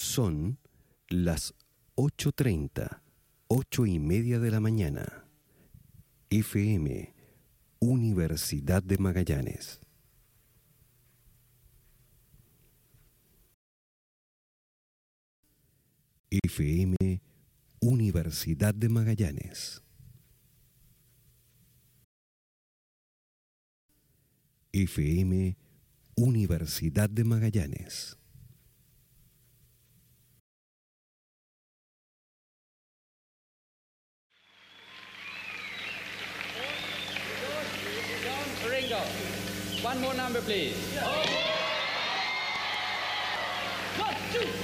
Son las 8:30, 8:30 de la mañana. FM, Universidad de Magallanes. FM, Universidad de Magallanes. FM, Universidad de Magallanes. Ringo, one more number, please. 1, 2.